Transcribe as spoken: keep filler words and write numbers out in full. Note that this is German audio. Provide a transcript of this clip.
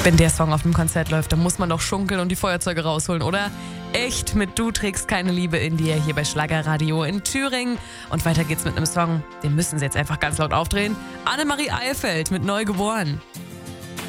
Wenn der Song auf dem Konzert läuft, dann muss man doch schunkeln und die Feuerzeuge rausholen, oder? Echt mit Du trägst keine Liebe in dir hier bei Schlagerradio in Thüringen. Und weiter geht's mit einem Song, den müssen sie jetzt einfach ganz laut aufdrehen. Annemarie Eilfeld mit Neugeboren.